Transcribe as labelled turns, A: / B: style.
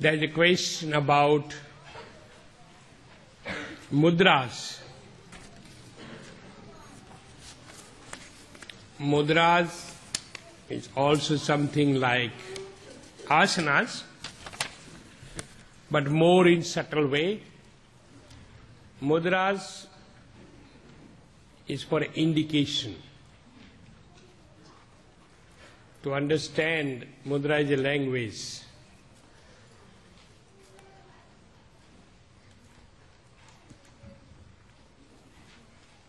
A: There is a question about mudras. Mudras is also something like asanas, but more in subtle way. Mudras is for indication. To understand, mudra is a language.